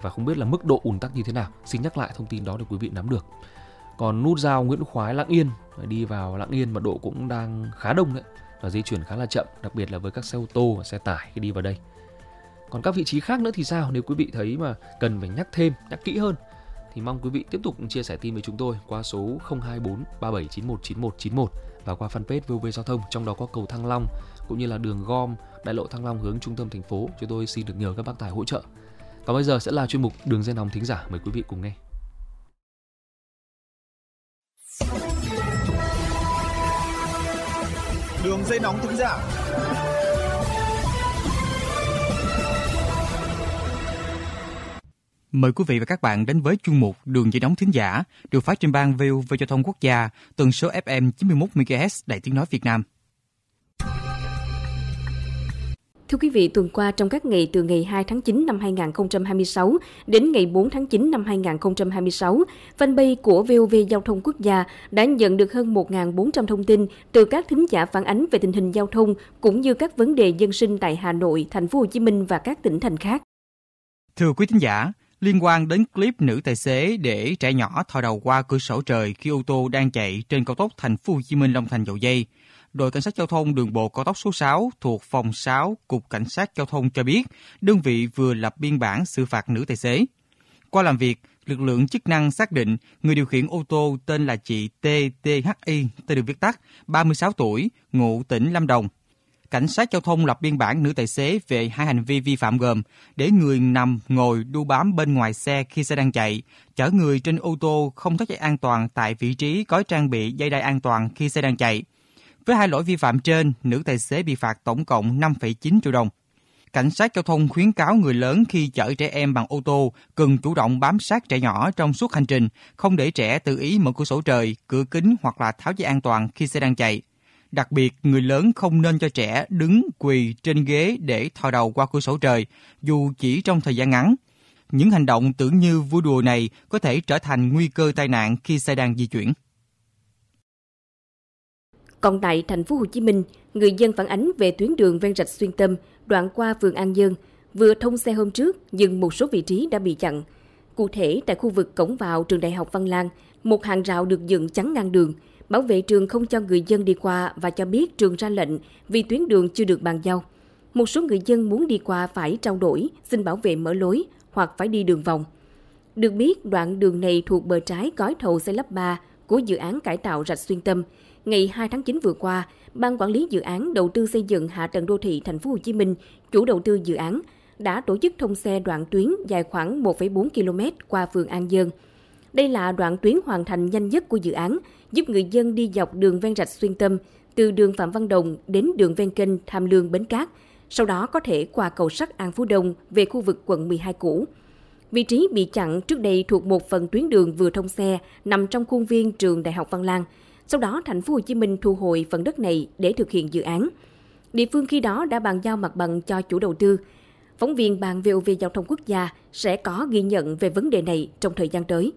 và không biết là mức độ ùn tắc như thế nào. Xin nhắc lại thông tin đó để quý vị nắm được. Còn nút giao Nguyễn Khoái Lạng Yên, đi vào Lạng Yên mật độ cũng đang khá đông đấy, và di chuyển khá là chậm, đặc biệt là với các xe ô tô và xe tải khi đi vào đây. Còn các vị trí khác nữa thì sao? Nếu quý vị thấy mà cần phải nhắc thêm, nhắc kỹ hơn thì mong quý vị tiếp tục chia sẻ tin với chúng tôi qua số 024 3791 9191 và qua fanpage VOV Giao thông, trong đó có cầu Thăng Long cũng như là đường gom đại lộ Thăng Long hướng trung tâm thành phố. Chúng tôi xin được nhờ các bác tài hỗ trợ. Còn bây giờ sẽ là chuyên mục Đường dây nóng thính giả, mời quý vị cùng nghe. Đường dây nóng thính giả. Mời quý vị và các bạn đến với chuyên mục Đường dây nóng thính giả được phát trên ban VOV Giao thông Quốc gia, tần số FM 91 MHz Đài Tiếng nói Việt Nam. Thưa quý vị, tuần qua trong các ngày từ ngày 2 tháng 9 năm 2026 đến ngày 4 tháng 9 năm 2026, fanpage của VOV Giao thông Quốc gia đã nhận được hơn 1.400 thông tin từ các thính giả phản ánh về tình hình giao thông cũng như các vấn đề dân sinh tại Hà Nội, Thành phố Hồ Chí Minh và các tỉnh thành khác. Thưa quý thính giả, liên quan đến clip nữ tài xế để trẻ nhỏ thò đầu qua cửa sổ trời khi ô tô đang chạy trên cao tốc Thành phố Hồ Chí Minh Long Thành Dầu Giây, Đội Cảnh sát Giao thông Đường bộ cao tốc số 6 thuộc Phòng 6 Cục Cảnh sát Giao thông cho biết, đơn vị vừa lập biên bản xử phạt nữ tài xế. Qua làm việc, lực lượng chức năng xác định người điều khiển ô tô tên là chị TTHI, tên được viết tắt, 36 tuổi, ngụ tỉnh Lâm Đồng. Cảnh sát giao thông lập biên bản nữ tài xế về hai hành vi vi phạm gồm để người nằm ngồi đu bám bên ngoài xe khi xe đang chạy, chở người trên ô tô không thắt dây an toàn tại vị trí có trang bị dây đai an toàn khi xe đang chạy. Với hai lỗi vi phạm trên, nữ tài xế bị phạt tổng cộng 5,9 triệu đồng. Cảnh sát giao thông khuyến cáo người lớn khi chở trẻ em bằng ô tô cần chủ động bám sát trẻ nhỏ trong suốt hành trình, không để trẻ tự ý mở cửa sổ trời, cửa kính hoặc là tháo dây an toàn khi xe đang chạy. Đặc biệt, người lớn không nên cho trẻ đứng, quỳ trên ghế để thò đầu qua cửa sổ trời, dù chỉ trong thời gian ngắn. Những hành động tưởng như vui đùa này có thể trở thành nguy cơ tai nạn khi xe đang di chuyển. Còn tại Thành phố Hồ Chí Minh, người dân phản ánh về tuyến đường ven rạch Xuyên Tâm, đoạn qua phường An Dương, vừa thông xe hôm trước nhưng một số vị trí đã bị chặn. Cụ thể, tại khu vực cổng vào trường Đại học Văn Lang, một hàng rào được dựng chắn ngang đường. Bảo vệ trường không cho người dân đi qua và cho biết trường ra lệnh vì tuyến đường chưa được bàn giao. Một số người dân muốn đi qua phải trao đổi, xin bảo vệ mở lối hoặc phải đi đường vòng. Được biết, đoạn đường này thuộc bờ trái gói thầu xây lắp 3 của dự án cải tạo rạch Xuyên Tâm. Ngày 2 tháng 9 vừa qua, Ban Quản lý Dự án Đầu tư xây dựng hạ tầng đô thị Thành phố Hồ Chí Minh, chủ đầu tư dự án, đã tổ chức thông xe đoạn tuyến dài khoảng 1,4 km qua phường An Dương. Đây là đoạn tuyến hoàn thành nhanh nhất của dự án, giúp người dân đi dọc đường ven rạch Xuyên Tâm, từ đường Phạm Văn Đồng đến đường ven kênh Tham Lương Bến Cát, sau đó có thể qua cầu sắt An Phú Đông về khu vực quận 12 cũ. Vị trí bị chặn trước đây thuộc một phần tuyến đường vừa thông xe nằm trong khuôn viên trường Đại học Văn Lang. Sau đó, Thành phố Hồ Chí Minh thu hồi phần đất này để thực hiện dự án. Địa phương khi đó đã bàn giao mặt bằng cho chủ đầu tư. Phóng viên Ban VOV Giao thông Quốc gia sẽ có ghi nhận về vấn đề này trong thời gian tới.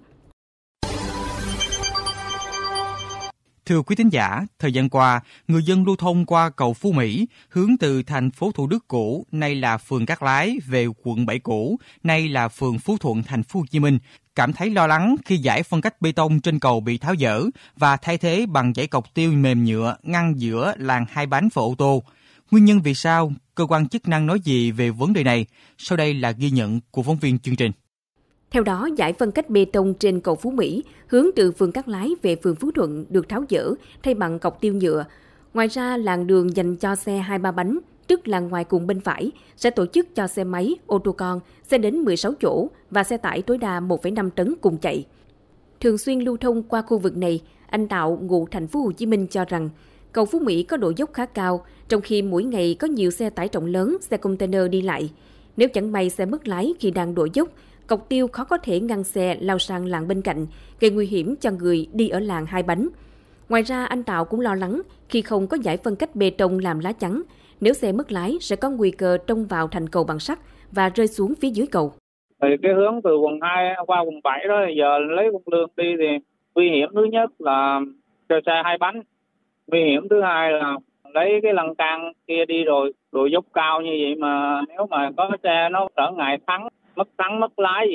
Thưa quý thính giả, thời gian qua, người dân lưu thông qua cầu Phú Mỹ hướng từ thành phố Thủ Đức cũ, nay là phường Cát Lái, về quận 7 cũ, nay là phường Phú Thuận, Thành phố Hồ Chí Minh, cảm thấy lo lắng khi dải phân cách bê tông trên cầu bị tháo dỡ và thay thế bằng dải cọc tiêu mềm nhựa ngăn giữa làn hai bánh và ô tô. Nguyên nhân vì sao? Cơ quan chức năng nói gì về vấn đề này? Sau đây là ghi nhận của phóng viên chương trình. Theo đó, dải phân cách bê tông trên cầu Phú Mỹ hướng từ phường Cát Lái về phường Phú Thuận được tháo dỡ thay bằng cọc tiêu nhựa. Ngoài ra, làn đường dành cho xe 2-3 bánh, tức làn ngoài cùng bên phải, sẽ tổ chức cho xe máy, ô tô con, xe đến 16 chỗ và xe tải tối đa 1,5 tấn cùng chạy. Thường xuyên lưu thông qua khu vực này, anh Tạo, ngụ Thành phố Hồ Chí Minh cho rằng cầu Phú Mỹ có độ dốc khá cao, trong khi mỗi ngày có nhiều xe tải trọng lớn, xe container đi lại. Nếu chẳng may xe mất lái khi đang độ dốc, cọc tiêu khó có thể ngăn xe lao sang làn bên cạnh, gây nguy hiểm cho người đi ở làn hai bánh. Ngoài ra, anh Tạo cũng lo lắng khi không có dải phân cách bê tông làm lá chắn, nếu xe mất lái sẽ có nguy cơ tông vào thành cầu bằng sắt và rơi xuống phía dưới cầu. Thì cái hướng từ quận 2 qua quận 7 đó, giờ lấy con đường đi thì nguy hiểm thứ nhất là cho xe hai bánh. Nguy hiểm thứ hai là lấy cái lăn can kia đi rồi độ dốc cao như vậy mà nếu mà có xe nó trở ngại thắng mất lái gì